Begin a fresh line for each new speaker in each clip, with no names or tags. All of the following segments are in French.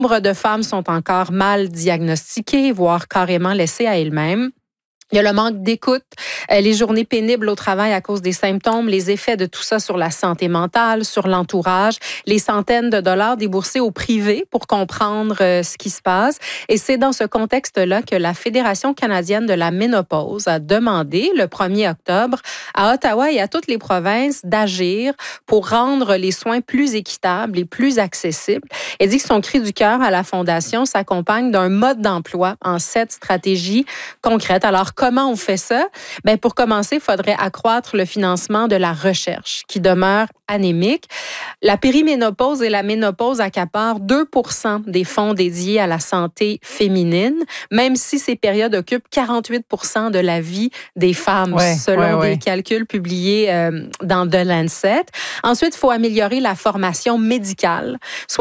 nombre de femmes sont encore mal diagnostiquées, voire carrément laissées à elles-mêmes. Il y a le manque d'écoute, les journées pénibles au travail à cause des symptômes, les effets de tout ça sur la santé mentale, sur l'entourage, les centaines de dollars déboursés au privé pour comprendre ce qui se passe. Et c'est dans ce contexte-là que la Fédération canadienne de la ménopause a demandé le 1er octobre à Ottawa et à toutes les provinces d'agir pour rendre les soins plus équitables et plus accessibles. Elle dit que son cri du cœur à la Fondation s'accompagne d'un mode d'emploi en 7 stratégies concrètes. Alors, comment on fait ça? Bien, pour commencer, il faudrait accroître le financement de la recherche qui demeure anémique. La périménopause et la ménopause accaparent 2% des fonds dédiés à la santé féminine, même si ces périodes occupent 48% de la vie des femmes, selon des calculs publiés dans The Lancet. Ensuite, il faut améliorer la formation médicale.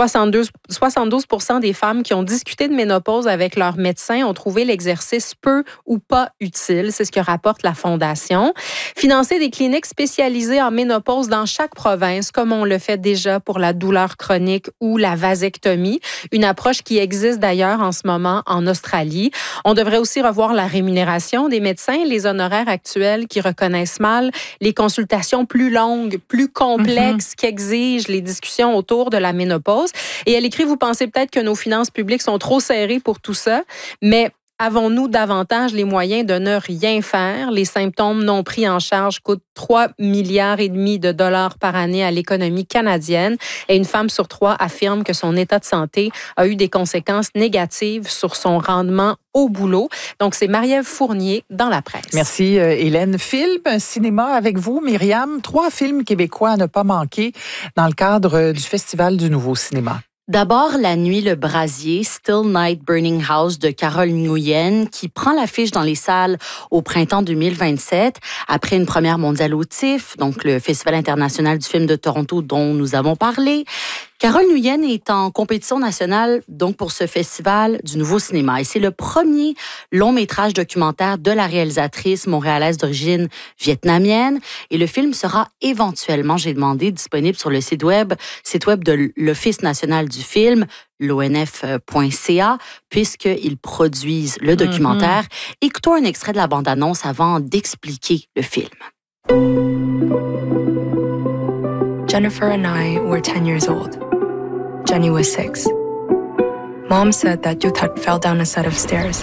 72% des femmes qui ont discuté de ménopause avec leur médecin ont trouvé l'exercice peu ou pas utile. C'est ce que rapporte la Fondation. Financer des cliniques spécialisées en ménopause dans chaque province, comme on le fait déjà pour la douleur chronique ou la vasectomie, une approche qui existe d'ailleurs en ce moment en Australie. On devrait aussi revoir la rémunération des médecins, les honoraires actuels qui reconnaissent mal les consultations plus longues, plus complexes qu'exigent les discussions autour de la ménopause. Et elle écrit, vous pensez peut-être que nos finances publiques sont trop serrées pour tout ça, mais avons-nous davantage les moyens de ne rien faire? Les symptômes non pris en charge coûtent 3,5 milliards de dollars par année à l'économie canadienne et une femme sur 3 affirme que son état de santé a eu des conséquences négatives sur son rendement au boulot. Donc, c'est Marie-Ève Fournier dans la presse.
Merci, Hélène. Film, cinéma avec vous, Myriam. 3 films québécois à ne pas manquer dans le cadre du Festival du Nouveau Cinéma.
D'abord, La Nuit, le Brasier, Still Night Burning House de Carole Nguyen, qui prend l'affiche dans les salles au printemps 2027, après une première mondiale au TIFF, donc le Festival international du film de Toronto dont nous avons parlé. Carole Nguyen est en compétition nationale donc pour ce festival du Nouveau Cinéma. Et c'est le premier long-métrage documentaire de la réalisatrice montréalaise d'origine vietnamienne. Et le film sera éventuellement, j'ai demandé, disponible sur le site web de l'Office national du film, l'ONF.ca, puisqu'ils produisent le documentaire. Écoutons un extrait de la bande-annonce avant d'expliquer le film.
Jennifer and I were 10 years old. Jenny was 6. Mom said that Yutat fell down a set of stairs.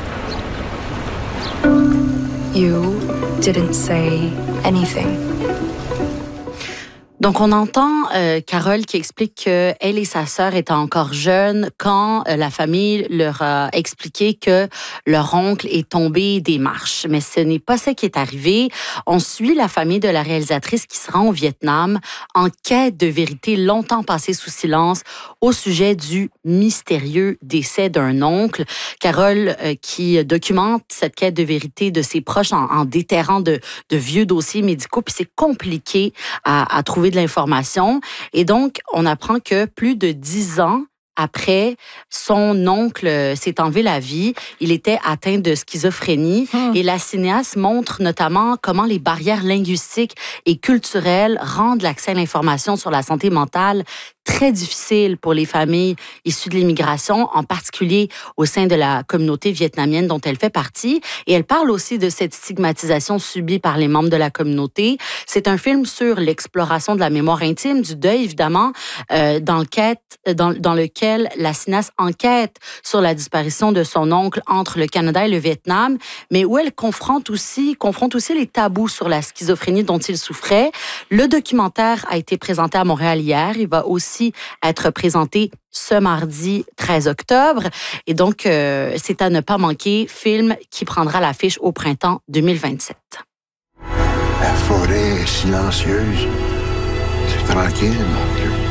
You didn't say anything.
Donc, on entend Carole qui explique qu'elle et sa sœur étaient encore jeunes quand la famille leur a expliqué que leur oncle est tombé des marches. Mais ce n'est pas ça qui est arrivé. On suit la famille de la réalisatrice qui se rend au Vietnam en quête de vérité longtemps passée sous silence au sujet du mystérieux décès d'un oncle. Carole qui documente cette quête de vérité de ses proches en déterrant de vieux dossiers médicaux. Puis c'est compliqué à trouver de l'information. Et donc, on apprend que plus de 10 ans après, son oncle s'est enlevé la vie. Il était atteint de schizophrénie. Et la cinéaste montre notamment comment les barrières linguistiques et culturelles rendent l'accès à l'information sur la santé mentale très difficile pour les familles issues de l'immigration, en particulier au sein de la communauté vietnamienne dont elle fait partie. Et elle parle aussi de cette stigmatisation subie par les membres de la communauté. C'est un film sur l'exploration de la mémoire intime, du deuil, évidemment, dans lequel la cinéaste enquête sur la disparition de son oncle entre le Canada et le Vietnam, mais où elle confronte aussi les tabous sur la schizophrénie dont il souffrait. Le documentaire a été présenté à Montréal hier. Il va aussi être présenté ce mardi 13 octobre. Et donc, c'est à ne pas manquer, film qui prendra l'affiche au printemps 2027.
La forêt est silencieuse. C'est tranquille, mon Dieu.